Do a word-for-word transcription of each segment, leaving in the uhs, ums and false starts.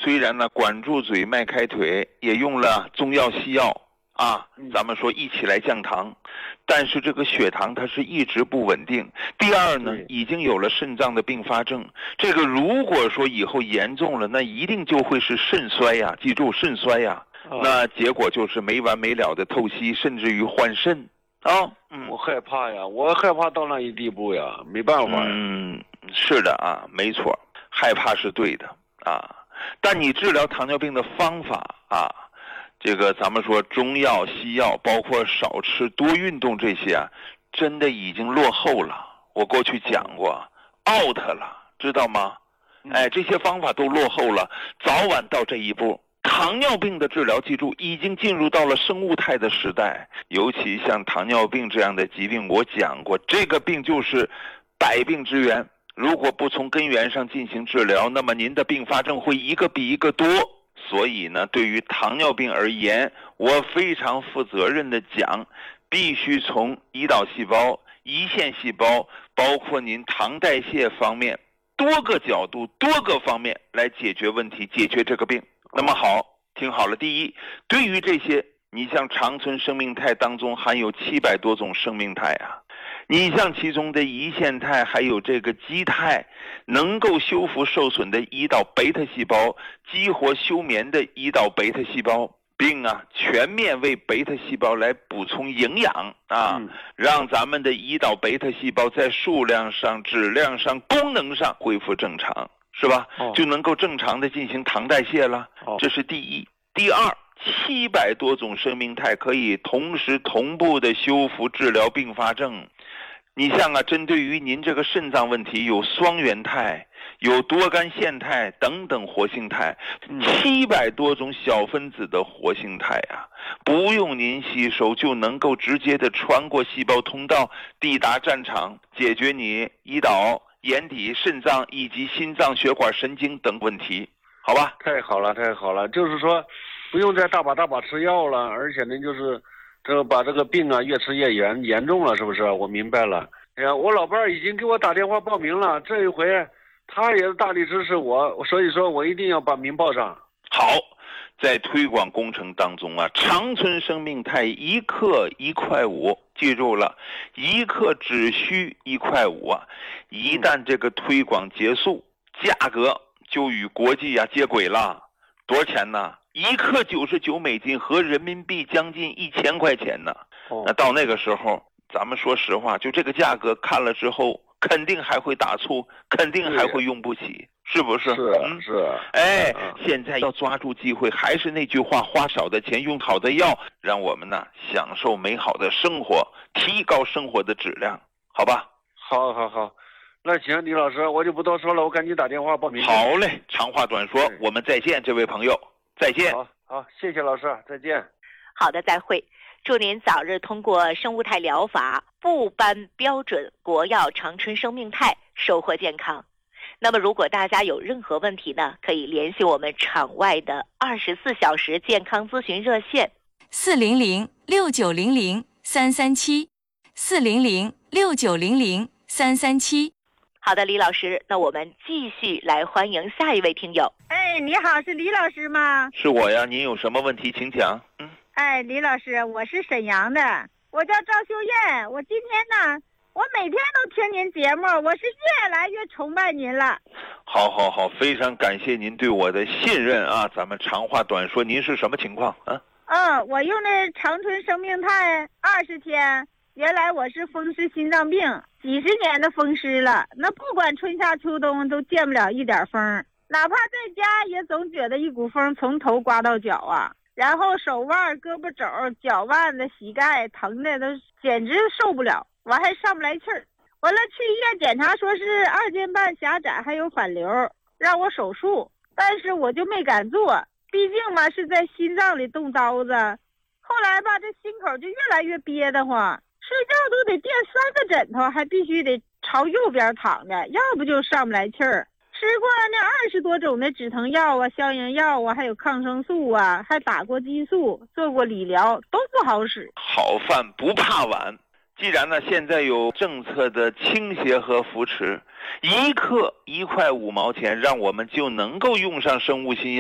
虽然呢管住嘴迈开腿，也用了中药西药啊，咱们说一起来降糖，但是这个血糖它是一直不稳定。第二呢，已经有了肾脏的并发症，这个如果说以后严重了，那一定就会是肾衰呀，记住肾衰呀，那结果就是没完没了的透析，甚至于换肾啊。 嗯，我害怕呀，我害怕到那一地步呀，没办法呀。 嗯，是的啊，没错，害怕是对的啊，但你治疗糖尿病的方法啊，这个咱们说中药西药包括少吃多运动这些啊，真的已经落后了。我过去讲过 out 了，知道吗？哎，这些方法都落后了，早晚到这一步。糖尿病的治疗记住已经进入到了生物态的时代，尤其像糖尿病这样的疾病，我讲过这个病就是百病之源，如果不从根源上进行治疗，那么您的并发症会一个比一个多。所以呢，对于糖尿病而言，我非常负责任的讲，必须从胰岛细胞、胰腺细胞，包括您糖代谢方面多个角度多个方面来解决问题，解决这个病。那么好，听好了，第一，对于这些你像长存生命肽当中含有七百多种生命肽啊，你像其中的胰腺肽还有这个肌肽，能够修复受损的胰岛贝塔细胞，激活休眠的胰岛贝塔细胞，并啊全面为贝塔细胞来补充营养啊、嗯，让咱们的胰岛贝塔细胞在数量上、质量上、功能上恢复正常，是吧？哦、就能够正常的进行糖代谢了。哦、这是第一。第二，七百多种生命肽可以同时同步的修复治疗并发症。你像啊，针对于您这个肾脏问题，有双元肽、有多苷腺肽等等活性肽，七百多种小分子的活性肽啊，不用您吸收就能够直接的穿过细胞通道，抵达战场，解决你胰岛、眼底、肾脏以及心脏、血管、神经等问题，好吧？ 太好了，太好了，就是说，不用再大把大把吃药了，而且呢，就是这个把这个病啊越吃越严严重了，是不是？我明白了。哎呀，我老伴儿已经给我打电话报名了，这一回他也大力支持我，所以说我一定要把名报上。 好，在推广工程当中啊，长存生命肽一克一块五，记住了，一克只需一块五啊！一旦这个推广结束，价格就与国际啊接轨了。多少钱呢？一克九十九美金，合人民币将近一千块钱呢。哦、那到那个时候，咱们说实话，就这个价格看了之后，肯定还会打醋，肯定还会用不起，是不是？ 是嗯是。 哎、嗯，现在要抓住机会，还是那句话，花少的钱，用好的药，让我们呢享受美好的生活，提高生活的质量，好吧？ 好，好，好。那行，李老师，我就不多说了，我赶紧打电话报名。 好嘞，长话短说，我们再见，这位朋友，再见。 好，好，谢谢老师，再见。 好的，再会。祝您早日通过生物肽疗法不颁标准国药长春生命肽，收获健康。那么如果大家有任何问题呢，可以联系我们场外的二十四小时健康咨询热线四零零六九零零三三七四零零六九零零三三七。 好的，李老师，那我们继续来欢迎下一位听友。 哎，你好，是李老师吗？ 是我呀，您有什么问题请讲。嗯。 哎，李老师，我是沈阳的，我叫赵秀燕。我今天呢，我每天都听您节目，我是越来越崇拜您了。 好好好，非常感谢您对我的信任啊！咱们长话短说，您是什么情况啊？ 嗯，我用的长春生命肽二十天，原来我是风湿心脏病，几十年的风湿了，那不管春夏秋冬都见不了一点风，哪怕在家也总觉得一股风从头刮到脚啊。然后手腕、胳膊肘、脚腕子、膝盖疼的都简直受不了，我还上不来气儿。完了去医院检查，说是二尖瓣狭窄还有反流，让我手术，但是我就没敢做，毕竟嘛是在心脏里动刀子。后来吧，这心口就越来越憋得慌，睡觉都得垫三个枕头，还必须得朝右边躺着，要不就上不来气儿。吃过那二十多种的止疼药啊、消炎药啊，还有抗生素啊，还打过激素，做过理疗，都不好使。 好饭不怕晚，既然呢现在有政策的倾斜和扶持，一克一块五毛钱，让我们就能够用上生物新药。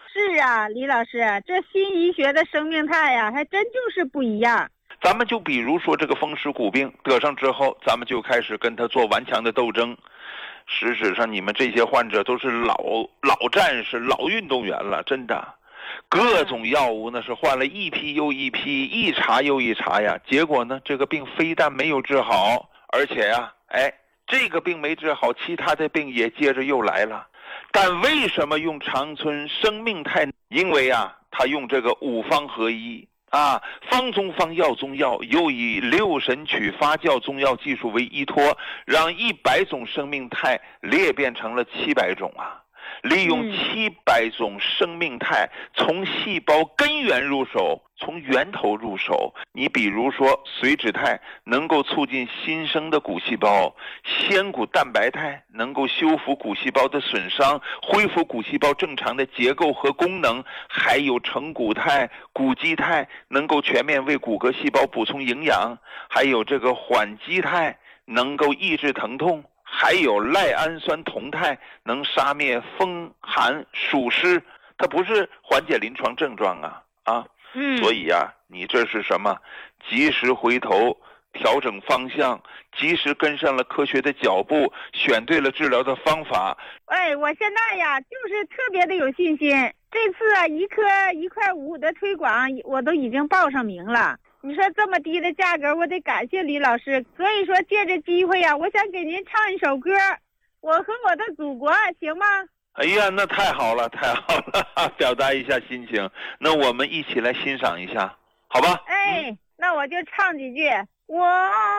是啊，李老师，这新医学的生命态呀、啊，还真就是不一样。 咱们就比如说这个风湿骨病得上之后，咱们就开始跟他做顽强的斗争。实质上，你们这些患者都是老老战士、老运动员了，真的。各种药物呢是换了一批又一批，一茬又一茬呀。结果呢，这个病非但没有治好，而且呀，哎，这个病没治好，其他的病也接着又来了。但为什么用长春生命态？因为啊，他用这个五方合一啊，方中方，药中药，又以六神曲发酵中药技术为依托，让一百种生命态裂变成了七百种啊。利用七百种生命态，从细胞根源入手，从源头入手。你比如说髓质态能够促进新生的骨细胞，仙骨蛋白态能够修复骨细胞的损伤，恢复骨细胞正常的结构和功能，还有成骨态、骨基态能够全面为骨骼细胞补充营养，还有这个缓激态能够抑制疼痛，还有赖氨酸酮态能杀灭风寒暑湿，它不是缓解临床症状啊啊！ 嗯， 所以啊，你这是什么？及时回头，调整方向，及时跟上了科学的脚步，选对了治疗的方法。 哎，我现在呀，就是特别的有信心。这次啊，一颗一块五的推广，我都已经报上名了。你说这么低的价格，我得感谢李老师。所以说借着机会呀、啊，我想给您唱一首歌，我和我的祖国，行吗？ 哎呀，那太好了，太好了，表达一下心情。那我们一起来欣赏一下，好吧？ 哎，那我就唱几句。我